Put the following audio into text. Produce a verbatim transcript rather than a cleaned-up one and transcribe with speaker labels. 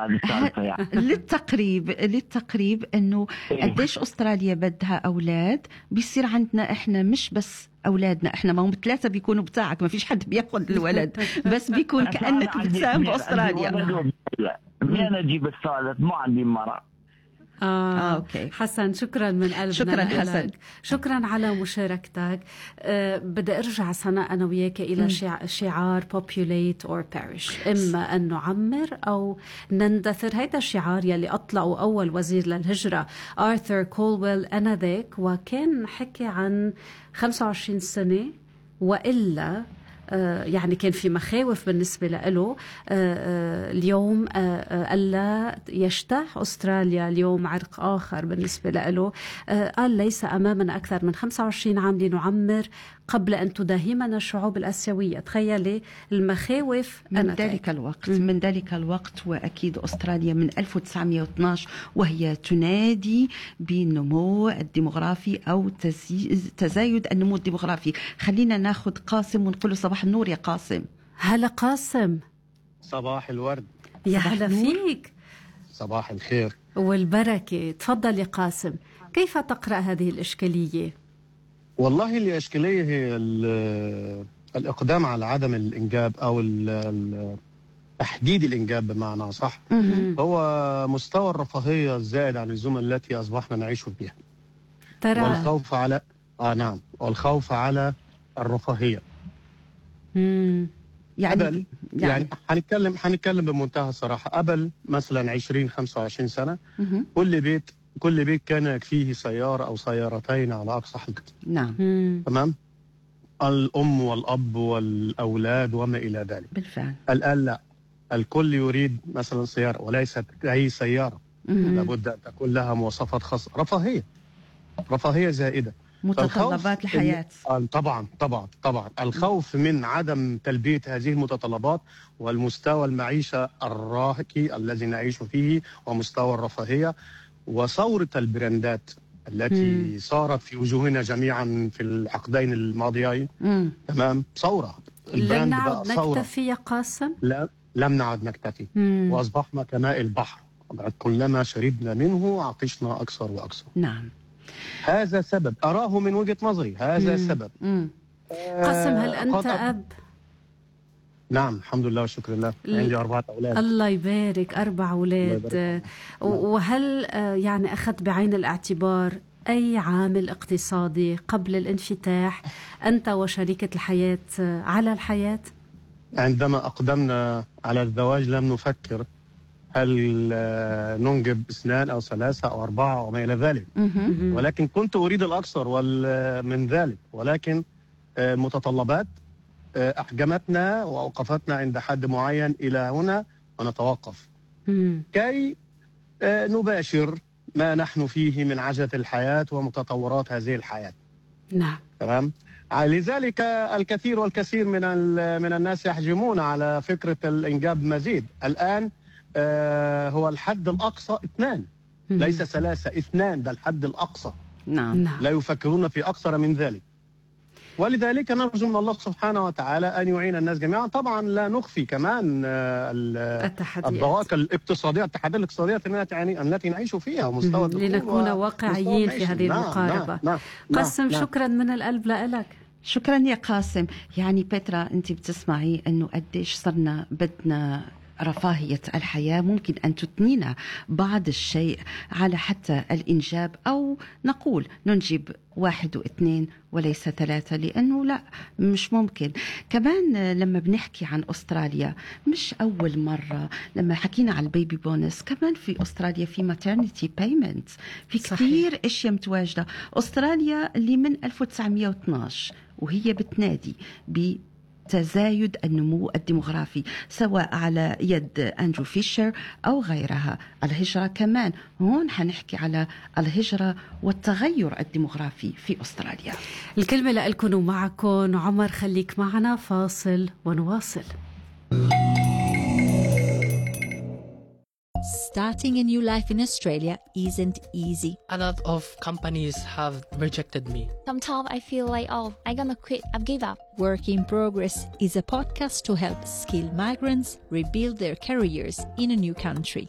Speaker 1: هذه السالفة يعني.
Speaker 2: للتقريب للتقريب انه قديش استراليا بدها اولاد، بيصير عندنا احنا مش بس اولادنا احنا، ما هم ثلاثه بيكونوا بتاعك، ما فيش حد بياخذ الولد بس بيكون كانك بتساهم باستراليا.
Speaker 1: منين اجيب الثالث؟ ما عندي مرأة.
Speaker 3: آه, آه أوكي. حسن شكرا من قلبنا.
Speaker 2: شكرا حسن،
Speaker 3: شكرا على مشاركتك. أه بدي أرجع سنة أنا وياك إلى شع... شعار populate or perish، إما أن نعمر أو نندثر. هيدا الشعار يلي أطلقوا أول وزير للهجرة آرثر كولويل أنذاك، وكان حكي عن خمسة وعشرين سنة، وإلا يعني كان في مخاوف بالنسبة له. اليوم ألا يجتاح أستراليا اليوم عرق آخر بالنسبة له. قال ليس أمامنا أكثر من خمسة وعشرين عام لنعمر قبل أن تداهمنا الشعوب الآسيوية. تخيلي المخاوف
Speaker 2: من ذلك الوقت من ذلك الوقت وأكيد أستراليا من ألف وتسعمائة واثني عشر وهي تنادي بالنمو الديمغرافي أو تزايد النمو الديمغرافي. خلينا ناخذ قاسم ونقول صباح النور يا قاسم.
Speaker 3: هلا قاسم.
Speaker 4: صباح الورد.
Speaker 3: يا هلا فيك.
Speaker 4: صباح الخير
Speaker 3: والبركة. تفضل يا قاسم، كيف تقرأ هذه الإشكالية؟
Speaker 4: والله الإشكالية هي الإقدام على عدم الإنجاب أو تحديد الإنجاب بمعنى صح. هو مستوى الرفاهية الزائد عن اللزوم التي أصبحنا نعيش فيها،
Speaker 3: ترى
Speaker 4: والخوف على آه نعم والخوف على الرفاهية.
Speaker 3: مم.
Speaker 4: يعني قبل يعني هنتكلم هنتكلم بمنتهى الصراحة. قبل مثلا عشرين خمسة وعشرين سنة
Speaker 2: مم.
Speaker 4: كل بيت كل بيت كان يكفيه سيارة أو سيارتين على أقصى حد.
Speaker 2: نعم.
Speaker 4: تمام. الأم والأب والأولاد وما إلى ذلك.
Speaker 2: بالفعل.
Speaker 4: الآن لا، الكل يريد مثلا سيارة، وليست أي سيارة، لابد أن تكون لها مواصفات خاصة. رفاهية رفاهية زائدة،
Speaker 2: متطلبات الحياة.
Speaker 4: طبعا طبعا طبعا الخوف من عدم تلبية هذه المتطلبات والمستوى المعيشة الراهقي الذي نعيش فيه ومستوى الرفاهية وثورة البراندات التي مم. صارت في وجوهنا جميعا في العقدين الماضيين.
Speaker 2: مم.
Speaker 4: تمام. ثورة.
Speaker 3: لم نعد نكتفي يا قاسم.
Speaker 4: لا لم نعد نكتفي. مم. وأصبحنا كماء البحر، كلما شربنا منه عطشنا أكثر وأكثر.
Speaker 2: نعم.
Speaker 4: هذا سبب أراه من وجهة نظري. هذا
Speaker 3: مم.
Speaker 4: سبب.
Speaker 3: مم. قاسم، هل أنت أب؟
Speaker 4: نعم الحمد لله والشكر لله. عندي أربعة أولاد.
Speaker 3: الله يبارك. أربع أولاد. وهل يعني أخذت بعين الاعتبار أي عامل اقتصادي قبل الانفتاح أنت وشريكة الحياة على الحياة؟
Speaker 4: عندما أقدمنا على الزواج لم نفكر هل ننجب اثنان أو ثلاثة أو أربعة وما إلى ذلك، ولكن كنت أريد الأكثر من ذلك، ولكن المتطلبات أحجمتنا وأوقفتنا عند حد معين إلى هنا ونتوقف كي نباشر ما نحن فيه من عجلة الحياة ومتطورات هذه الحياة.
Speaker 3: نعم.
Speaker 4: تمام. لذلك الكثير والكثير من من الناس يحجمون على فكرة الإنجاب مزيد. الآن آه هو الحد الأقصى اثنان، ليس ثلاثة، اثنان، ده الحد الأقصى.
Speaker 2: نعم.
Speaker 4: لا يفكرون في أكثر من ذلك. ولذلك نرجو من الله سبحانه وتعالى أن يعين الناس جميعا. طبعا لا نخفي كمان الضواقع الاقتصادية، التحديات الاقتصادية يعني التي نعيش فيها ومستوى
Speaker 3: لنكون واقعيين في هذه المقاربة.
Speaker 4: نعم. نعم.
Speaker 3: قاسم
Speaker 4: نعم.
Speaker 3: شكرا من القلب لك.
Speaker 2: شكرا يا قاسم. يعني بترا أنت بتسمعي أنه قديش صرنا بدنا رفاهية الحياة، ممكن أن تثنينا بعض الشيء على حتى الإنجاب، أو نقول ننجب واحد واثنين وليس ثلاثة، لأنه لا مش ممكن. كمان لما بنحكي عن أستراليا مش أول مرة لما حكينا على البيبي بونس، كمان في أستراليا في maternity payment، في كثير أشياء متواجدة. أستراليا اللي من ألف وتسعمائة واثني عشر وهي بتنادي ب تزايد النمو الديمغرافي، سواء على يد أندرو فيشر أو غيرها. الهجرة كمان، هون حنحكي على الهجرة والتغير الديمغرافي في أستراليا.
Speaker 3: الكلمة لألكن ومعكم عمر. خليك معنا، فاصل ونواصل.
Speaker 5: Starting a new life in Australia isn't easy.
Speaker 6: A lot of companies have rejected me.
Speaker 7: Sometimes I feel like, oh, I'm gonna quit, I've give up.
Speaker 5: Work in Progress is a podcast to help skilled migrants rebuild their careers in a new country.